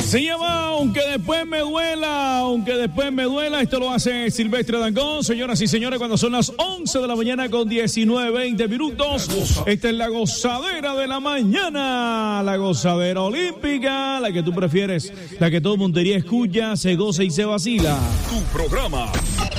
Se llama Aunque después me duela, esto lo hace Silvestre Dangond. Señoras y señores, cuando son las 11 de la mañana con 19:20 minutos, esta es la gozadera de la mañana, la gozadera olímpica, la que tú prefieres, la que todo Montería escucha, se goza y se vacila. Tu programa.